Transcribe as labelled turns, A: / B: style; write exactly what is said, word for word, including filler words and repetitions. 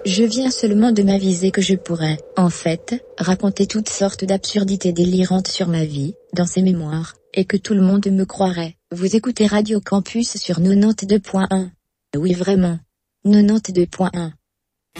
A: Je viens seulement de m'aviser que je pourrais, en fait, raconter toutes sortes d'absurdités délirantes sur ma vie, dans ces mémoires, et que tout le monde me croirait. Vous écoutez Radio Campus sur quatre-vingt-deux point un. Oui vraiment. quatre-vingt-deux point un.